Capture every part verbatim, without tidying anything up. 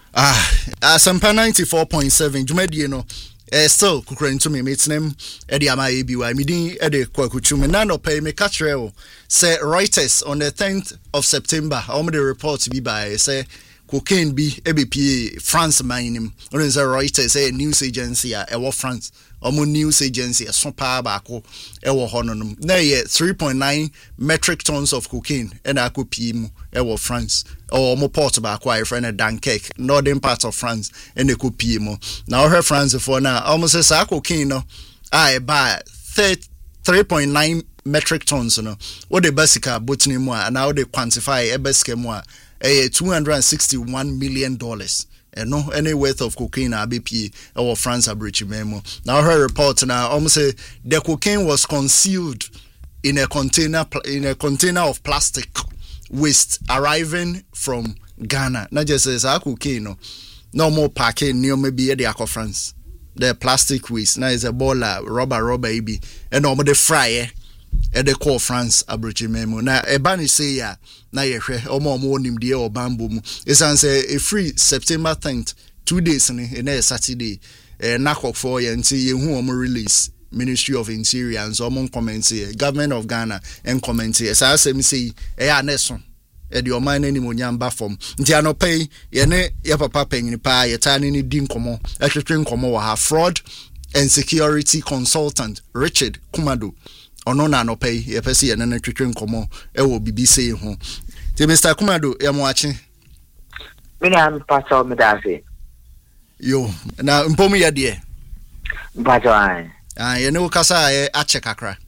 Ah, Asampa ninety-four point seven. Jumedi no. Eh, still kukura into me. It's name Eddie Ama A B Y. Midin Eddie Kwakuchume. Nano pay me catch say Reuters on the tenth of September. How many reports be by say cocaine be A B P France mining. Or is a Reuters a news agency a uh, France. Omo news agency a sopa bako ewo hononum na ye three point nine metric tons of cocaine and akopi mu ewo France or omo port bako a friend Dunkirk northern part of France and ekopi mu na o France for na almost say cocaine no I buy three point nine metric tons no what the basica botany mu and now they quantify e basika mu a two hundred sixty-one million dollars. And no any worth of cocaine A B P or France Abrichi memo. Now her report now almost say the cocaine was concealed in a container in a container of plastic waste arriving from Ghana. Not just as a cocaine no, no more packing near maybe the Aqua France. The plastic waste now is a baller rubber rubber baby and no more the fry e de call France Abrichi memo. Now e bani say ya na ye hwe omo omo nim de o bambo mu esan say a free September tenth two days ni na Saturday eh nakok for ye nti ye hu omo release Ministry of Interior and so omo comment here government of Ghana and comment here say asem say e ya neso e de o man ni mo nyamba form nti anopay ye ne ye papa panyin pa ye tani ni din komo e twetwe nkomo wa ha fraud and security consultant Richard Kumado ono na no pay ye pese ye na twetwe nkomo e wo B B C ho ti Mister Kumado ya mo achi me na pastor me da se yo na mpomu ya de mpacho an ah ye ne wo kasa e ache kakra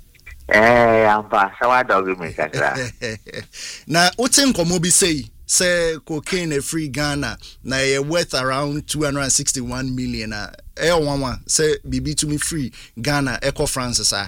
eh ampa sawa dog me kakra na utin nkomo bi sei say cocaine e free Ghana na ye worth around two hundred sixty-one million na e wanwa say bibi to me free Ghana eco France sa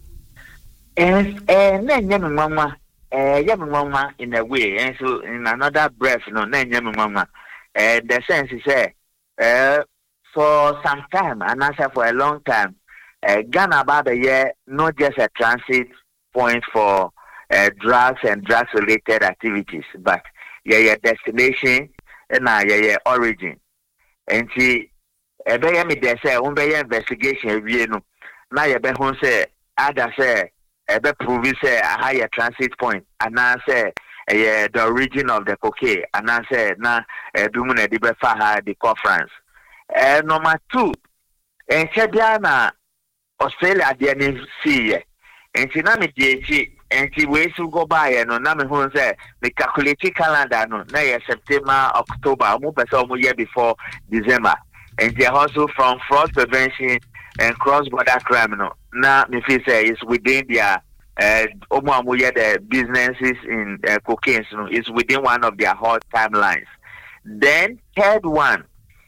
eh eh na nyame mama eh yeah mama in a way and so in another breath no na nyame mama eh the sense is say eh for some time and also for a long time uh, Ghana baba yeah not just a transit point for uh, drugs and drugs related activities but yeah yeah destination and uh, yeah yeah origin and see eh be yeah me dey say on be investigation we no na yeah be hon say ada say ebe prove say a higher transit point and I say uh, the origin of the cocaine and I say na edumu na di be fa ha the conference eh number two en chebia na Australia dey ni see en ti na me dey chi en ti we su go by no na me hu say the calculate calendar no na ye September October mo be say mo year before December and they also from fraud prevention and cross-border crime no na me feel say is within their uh omo amoye the businesses in uh, cocaine no is within one of their hot timelines. Then third one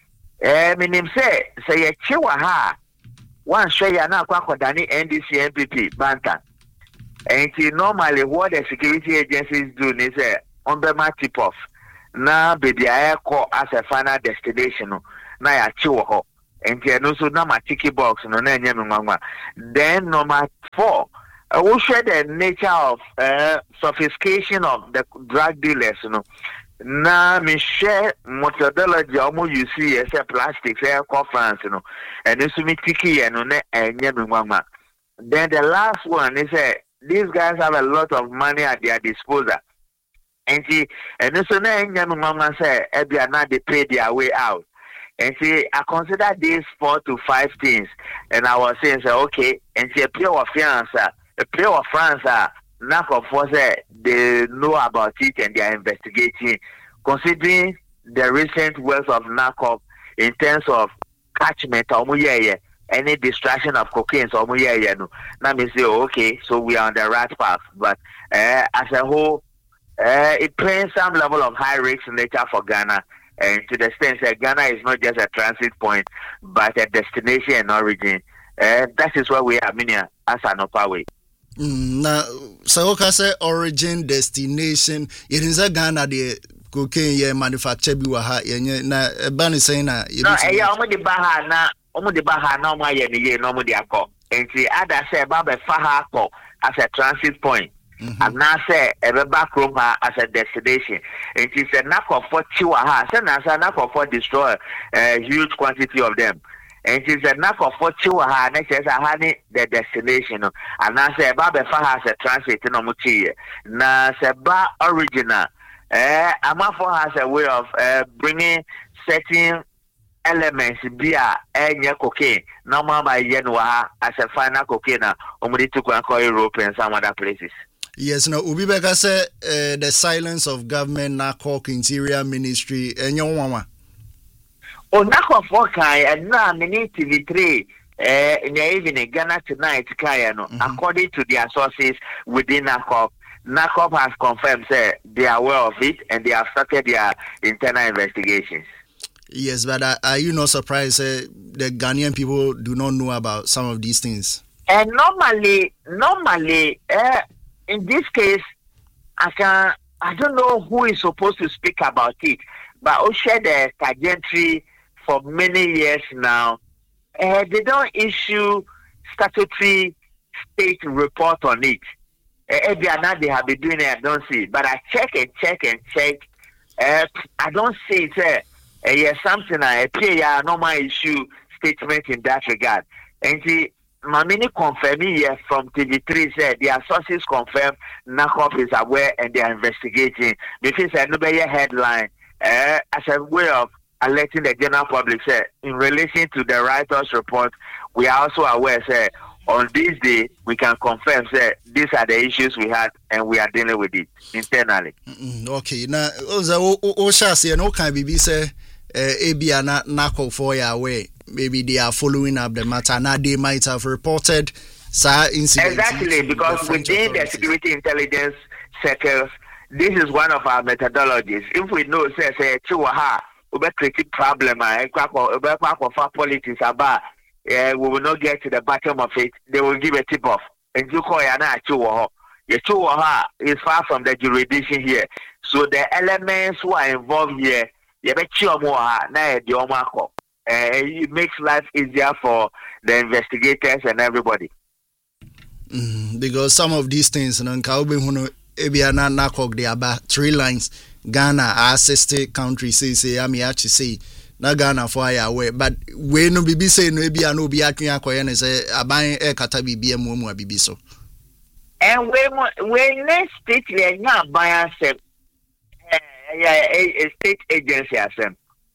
eh me nim say say ye chiwa ha one share ya na kwa kodani N D C N P P banta and normally what the security agencies do is say on the map tip off na baby I call as a final destination no na ya chiwa ho and you know so na my ticket box no na nyame ngwa. Then number four I will share the nature of uh, sophistication of the drug dealers you know na me share methodology omo you see as a plastic say conference you know and this me ticket and no na nyame ngwa. Then the last one is uh, these guys have a lot of money at their disposal and see and so na nyame ngwa say e bia na they pay their way out. And see, I consider these four to five things, and I was saying, say, okay, and see, a player of France, a player of France, now of course, they know about it and they are investigating, considering the recent wealth of NACOP in terms of catchment, any distraction of cocaine, so now me say, okay, so we are on the right path, but uh, as a whole, uh, it plays some level of high risk nature for Ghana. And to the extent that Ghana is not just a transit point, but a destination and origin. And that is where we are, Minia, as an upper way. Now, so okay, say origin, destination. It is a Ghana the cocaine ye manufacture bi wa ha ye na eba ni say na. No, eh ya omo de baha na, omo de baha na omo ye ni ye na omo de akọ. And see, other say ba be fa ha akọ as a transit point. and now say a back room as a destination. It is a knack of what you are, and as a knack of what destroy a huge quantity of them. And it is a knack of what you are, next as a honey the destination. And now say Baba has a transit in Omuchi. Now say Ba original. Eh, Amafo has a way of uh, bringing certain elements beer and cocaine. Normal by Yenwa as a final cocaine. Omudi to go Europe and some other places. Yes, no. Ubibeka say uh, the silence of government, Nakok Interior Ministry, and your mama. Oh, Nakok Fokai and now mini T V three. Uh, in the evening, Ghana tonight, Kayano, mm-hmm. according to their sources within NACOP, NACOP has confirmed say, they are aware of it and they have started their internal investigations. Yes, but uh, are you not surprised uh, the Ghanaian people do not know about some of these things? And normally, normally, uh, in this case, I can I don't know who is supposed to speak about it, but Osha the Kajentry for many years now. Uh, they don't issue statutory state report on it. Uh, now they have been doing it, I don't see. But I check and check and check. Uh, I don't see it. Uh, uh, yeah, something I appear uh, normal issue statement in that regard. And see, my mini confirming here from T V three said their sources confirm NACOP is aware and they are investigating. Because another headline uh, as a way of alerting the general public, say, in relation to the writer's report, we are also aware, say, on this day, we can confirm, say, these are the issues we had and we are dealing with it internally. Mm-hmm. Okay, now, Osha say, no can be say, A B are not NACOP for your way. Maybe they are following up the matter. Now they might have reported some incidents. Exactly, because the within authorities. The security intelligence circles, this is one of our methodologies. If we know, say, say, Chihuahua, we create problem, politics about, we will not get to the bottom of it. They will give a tip off. And you call yana Chihuahua. Chihuahua is far from the jurisdiction here. So the elements who are involved here, you bet Chihuahua, now the Omako. It makes life easier for the investigators and everybody. Mm, because some of these things, and Ebiana Nakok, they are about three lines. Ghana, our sister country, say, say, I mean, actually say, na Ghana for our way, but we no be say no be no be at me and say, I buy a catabi be a mumu bibiso. And when when next state, we not by ourselves, a state agency, as them.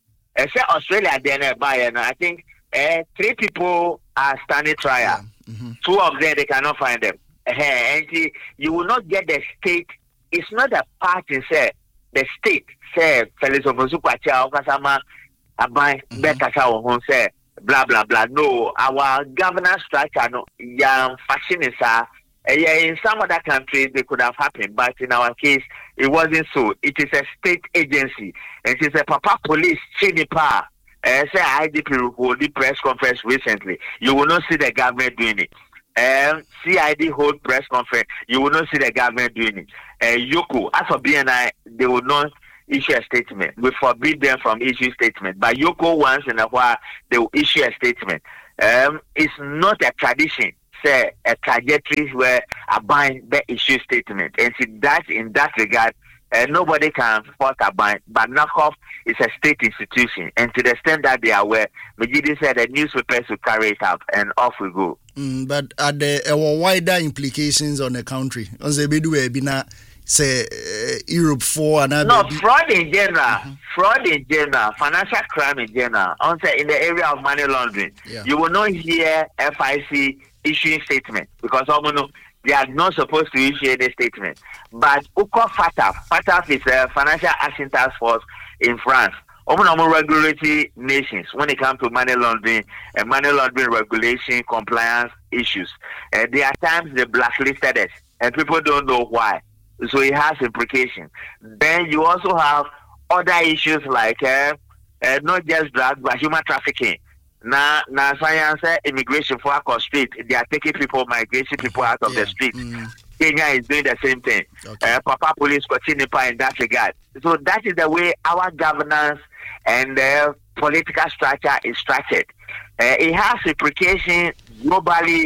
I say Australia, then by and I think uh, three people are standing trial. Yeah. Mm-hmm. Two of them, they cannot find them. Uh, and you will not get the state. It's not a party, say. The state say Felix Omosupacha Okasama Abai Bekasa won say blah blah blah. No, our governance structure no young fashion is uh in some other countries they could have happened, but in our case it wasn't so. It is a state agency and it is a Papa Police Chinipa. Uh, say I D P hold the press conference recently. You will not see the government doing it. Um, C I D hold press conference. You will not see the government doing it. Uh, Yoko, as for B N I, they will not issue a statement. We forbid them from issuing statement. But Yoko, once in a while, they will issue a statement. Um, it's not a tradition, say a trajectory where a bind the issue statement. And see that in that regard, uh, nobody can force a bind. But NACOP is a state institution, and to the extent that they are aware, Majidi said the newspapers will carry it up, and off we go. Mm, but are there uh, wider implications on the country? On the Bedu Ebina, say uh, Europe for another. No, fraud in general, mm-hmm. fraud in general, financial crime in general. On say in the area of money laundering, yeah. You will not hear F I C issuing statement because almost they are not supposed to issue any statement. But Uko FATF, FATF is a financial action task force in France. Omo regulatory nations when it comes to money laundering and money laundering regulation compliance issues. Uh, there are times they blacklisted us and people don't know why. So it has implications. Then you also have other issues like uh, uh, not just drugs but human trafficking. Now, now science uh, immigration for our street, they are taking people, migration people out of yeah. the street. Mm. Kenya is doing the same thing. Okay. Uh, Papa Police continue in that regard. So that is the way our governance and uh, political structure is structured. Uh, it has implications globally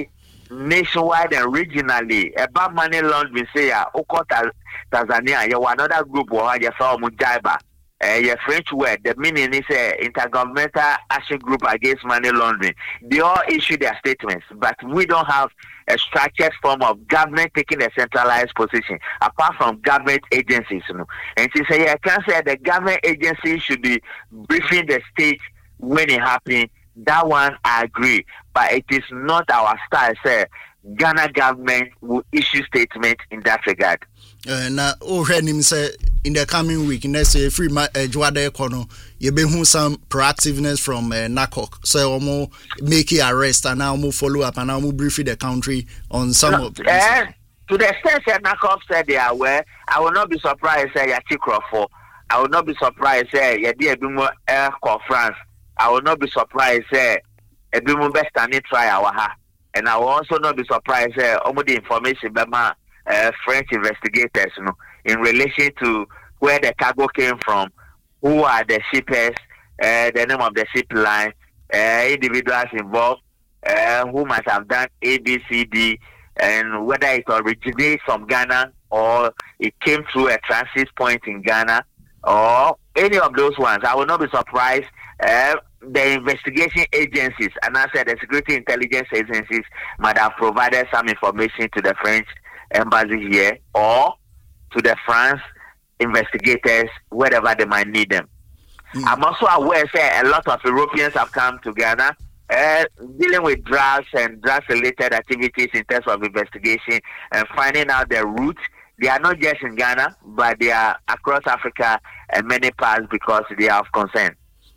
nationwide and regionally. About money laundering, say, Okota Tanzania, you another group where you saw Mujaiba. Uh, your French word, the meaning is a intergovernmental action group against money laundering. They all issue their statements, but we don't have a structured form of government taking a centralized position, apart from government agencies. You know. And she say, I can say the government agency should be briefing the state when it happens. That one I agree, but it is not our style. Say Ghana government will issue statements in that regard. Uh, now, oh, him say in the coming week, next year, free my Juade Econo, you be some proactiveness from uh, N A C O C. So, we more make it arrest and now move follow up and now move briefly the country on some no, of the. Uh, to the extent that N A C O C said they are aware, I will not be surprised. Say Yachikro for. I will not be surprised. Say Yadi Ebimu Air Conference. I will not be surprised. Say Ebimu best standing trial waha. And I will also not be surprised. Say almost the information about uh, French investigators, you know, in relation to where the cargo came from, who are the shippers, uh, the name of the ship line, uh, individuals involved, uh, who might have done A, B, C, D, and whether it originates from Ghana or it came through a transit point in Ghana or any of those ones. I will not be surprised. Uh, the investigation agencies, and I said the security intelligence agencies, might have provided some information to the French embassy here or to the France investigators wherever they might need them. Mm. I'm also aware that a lot of Europeans have come to Ghana uh, dealing with drugs and drugs-related activities in terms of investigation and finding out their roots. They are not just in Ghana, but they are across Africa and many parts because they are of concern.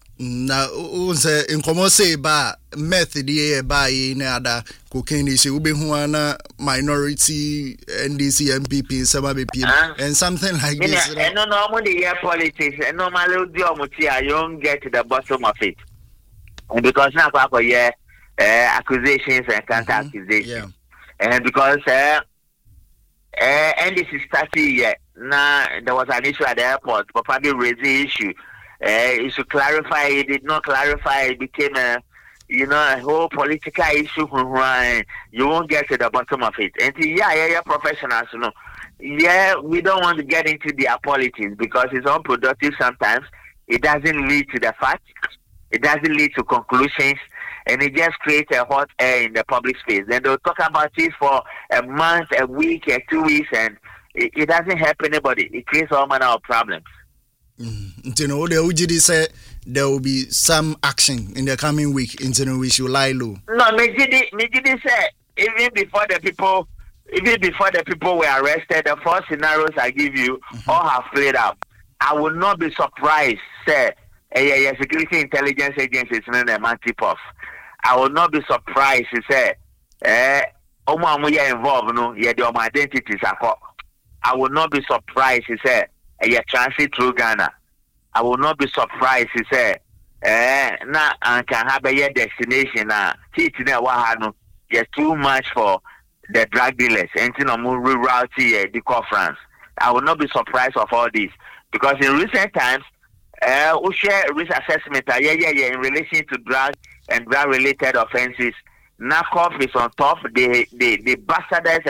Na unse inkomo say ba method ye ba ye na ada cocaine issue ube hu na minority N D C M P P some B P and something like Mina, this. And no normal the year politics and normally do omutia you don't get to the bottom of it. And because now for yeah uh, accusations and counter mm-hmm. accusations. Yeah. And because uh, uh N D C started yet now there was an issue at the airport, but probably raised the issue. Uh, you should clarify. It did not clarify. It became a, you know, a whole political issue. You won't get to the bottom of it. And yeah, yeah, yeah, professionals, you know. Yeah, we don't want to get into their politics because it's unproductive sometimes. It doesn't lead to the facts. It doesn't lead to conclusions. And it just creates a hot air in the public space. Then they'll talk about it for a month, a week, or two weeks, and it, it doesn't help anybody. It creates all manner of problems. Mm. You know, the O G D said there will be some action in the coming week. You know, we should lie low. No, Mejidi, Mejidi said even before the people, even before the people were arrested, the four scenarios I give you mm-hmm. all have played out. I will not be surprised, say, a, a security intelligence agency is in a man tip off. I will not be surprised, to say, eh, Omo we are involved, no, yeah, the identities are. I will not be surprised, to say. A transit through Ghana. I will not be surprised to say, eh, na and can have a destination. Na Titina Yes, too much for the drug dealers. And you know, reroute the conference. I will not be surprised of all this because in recent times, uh, we share risk assessment. Uh, yeah, yeah, yeah, in relation to drug and drug-related offenses. N A C O P is on top. They they they bastardize